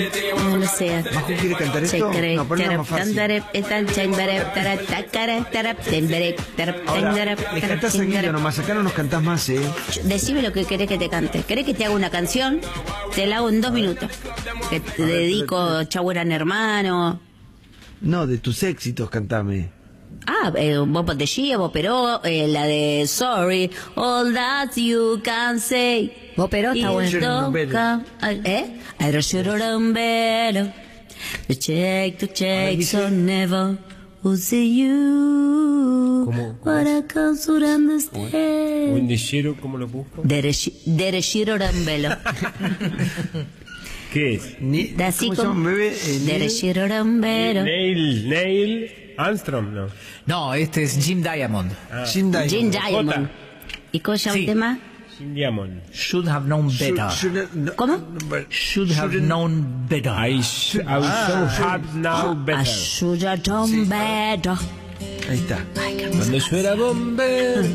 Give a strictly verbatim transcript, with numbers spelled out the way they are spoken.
No lo sé. ¿Majo quiere cantar esto? No, ponelo más fácil. Ahora, le cantás seguido nomás, acá no nos cantás más, ¿eh? Decime lo que querés que te cante. ¿Querés que te haga una canción? Te la hago en dos minutos. Que te dedico Chau Gran Hermano. No, de tus éxitos cantame. Ah, eh, vos Potellía, vos Peró, eh, la de Sorry, all that you can say. Vos Peró está bueno. ¿Eh? I don't shoot around better. To check, to check, so never will see you. ¿Cómo? What I can understand. ¿Un dishero cómo lo busco? Derechiro Rambelo. ¿Qué es? Ni, Así ¿Cómo se llama, bebé? Eh, Derechiro Rambelo. Neil, Neil Armstrong, ¿no? No, este es Jim Diamond. Ah. Jim Diamond. Jim Diamond. Jota. ¿Y cómo se llama Sí. el tema? Jim Diamond. Should have known better. Should- should- no- ¿Cómo? Should have known better. I, sh I should have now I better. should have done better. Ahí está. Cuando yo era bombero.